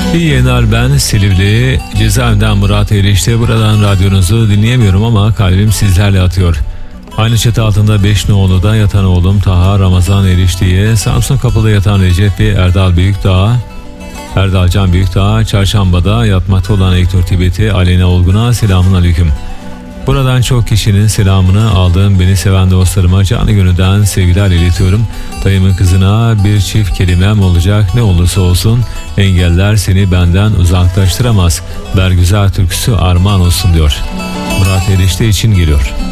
İyi yayınlar, ben Silivri cezaevinden Murat Erişte. Buradan radyonuzu dinleyemiyorum ama kalbim sizlerle atıyor. Aynı çatı altında 5 Noğlu'da yatan oğlum Taha Ramazan Erişte'ye, Samsun Kapı'da yatan Recep ve Erdal Can Büyükdağ, Çarşamba'da yatmakta olan Hector Tibet'i Aleyna Olgun'a selamun aleyküm. Buradan çok kişinin selamını aldığım beni seven dostlarıma canı gönülden sevgiler iletiyorum. Dayımın kızına bir çift kelimem olacak, ne olursa olsun engeller seni benden uzaklaştıramaz. Bergüzar türküsü armağan olsun diyor. Murat Erişte için geliyor.